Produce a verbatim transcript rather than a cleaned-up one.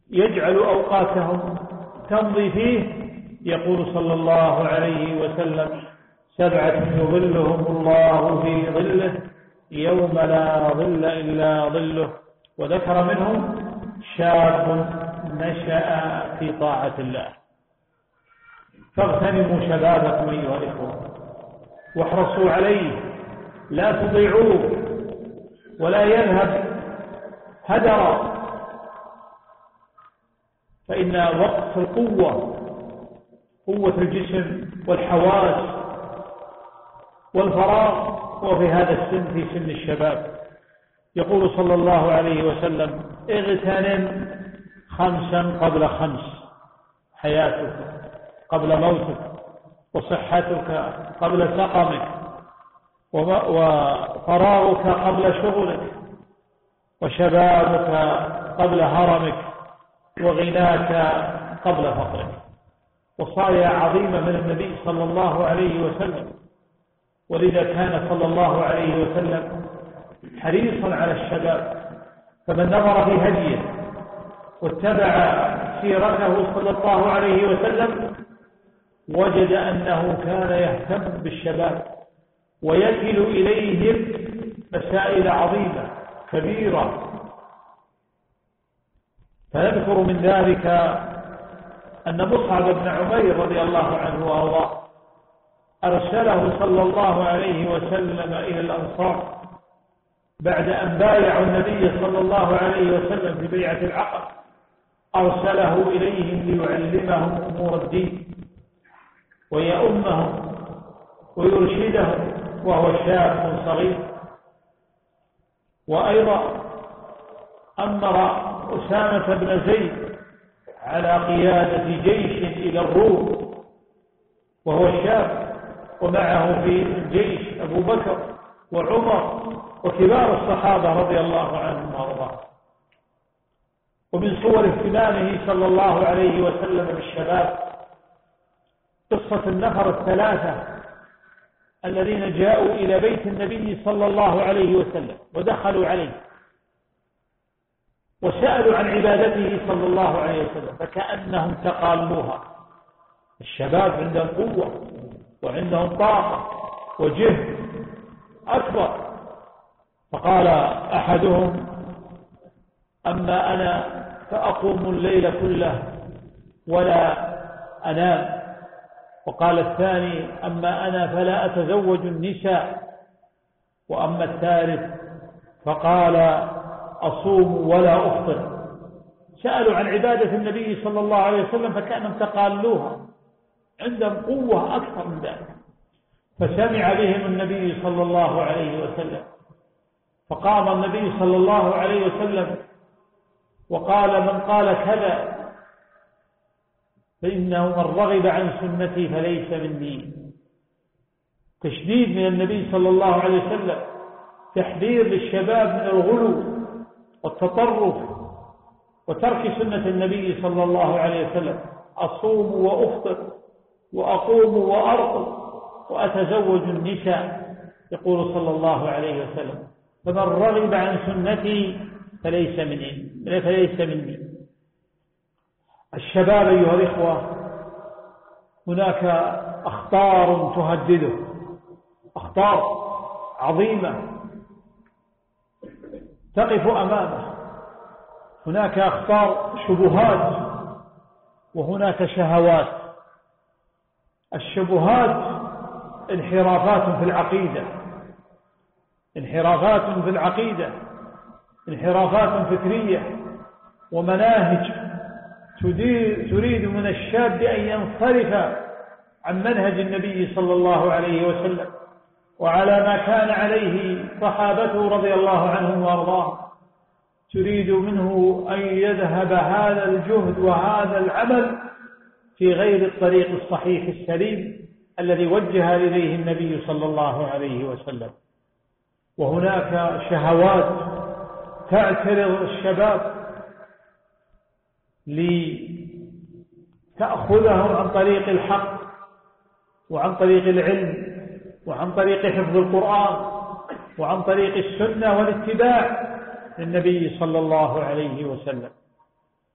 يجعل أوقاتهم تمضي فيه. يقول صلى الله عليه وسلم: سبعة يظلهم الله في ظله يوم لا ظل إلا ظله. وذكر منهم: شاب نشأ في طاعة الله. فاغتنموا شبابكم أيها الإخوة واحرصوا عليه، لا تضيعوه ولا يذهب هدرا، فإن وقت القوة، قوة الجسم والحواس والفراغ هو في هذا السن، في سن الشباب. يقول صلى الله عليه وسلم: اغتنم خمسا قبل خمس: حياتك قبل موتك، وصحتك قبل سقمك، وفراغك قبل شغلك، وشبابك قبل هرمك، وغناك قبل فقرك. وصايا عظيمة من النبي صلى الله عليه وسلم، ولذا كان صلى الله عليه وسلم حريصا على الشباب. فمن نظر في هديه واتبع سيرته صلى الله عليه وسلم وجد أنه كان يهتم بالشباب ويكل إليهم مسائل عظيمة كبيرة. فنذكر من ذلك أن مصعب بن عمير رضي الله عنه وأرضاه أرسله صلى الله عليه وسلم إلى الأنصار بعد أن بايعوا النبي صلى الله عليه وسلم في بيعة العقبة، أرسله إليهم ليعلمهم أمور الدين ويؤمهم ويرشدهم وهو شاب صغير. وأيضا أمر أسامة بن زيد على قيادة جيش إلى الروم وهو شاب، ومعه في الجيش أبو بكر وعمر وكبار الصحابة رضي الله عنهم وارضاهم. ومن صور اهتمامه صلى الله عليه وسلم بالشباب قصة النفر الثلاثة الذين جاءوا إلى بيت النبي صلى الله عليه وسلم ودخلوا عليه وسألوا عن عبادته صلى الله عليه وسلم، فكأنهم تقالوها. الشباب عندهم قوة وعندهم طاقة وجهد أكبر. فقال أحدهم: أما أنا فأقوم الليل كله ولا أنام. وقال الثاني: أما أنا فلا أتزوج النساء. وأما الثالث فقال: أصوم ولا أفطر. سألوا عن عبادة النبي صلى الله عليه وسلم فكأنهم تقالوها، عندهم قوة أكثر من ذلك. فسمع بهم النبي صلى الله عليه وسلم، فقام النبي صلى الله عليه وسلم وقال: من قال كذا فإنه من رغب عن سنتي فليس مني. تشديد من النبي صلى الله عليه وسلم، تحذير للشباب من الغلو والتطرف وترك سنة النبي صلى الله عليه وسلم. أصوم وأفطر وأقوم وأرقد وأتزوج النساء، يقول صلى الله عليه وسلم: فمن رغب عن سنتي فليس مني فليس مني. الشباب أيها الإخوة هناك أخطار تهدده، أخطار عظيمة تقف أمامه. هناك أخطار شبهات وهناك شهوات. الشبهات انحرافات في العقيدة، انحرافات في العقيدة انحرافات فكرية ومناهج تريد من الشاب أن ينصرف عن منهج النبي صلى الله عليه وسلم وعلى ما كان عليه صحابته رضي الله عنهم وارضاهم. تريد منه أن يذهب هذا الجهد وهذا العمل في غير الطريق الصحيح السليم الذي وجه إليه النبي صلى الله عليه وسلم. وهناك شهوات تعترض الشباب لتأخذهم عن طريق الحق وعن طريق العلم وعن طريق حفظ القرآن وعن طريق السنة والاتباع للنبي صلى الله عليه وسلم.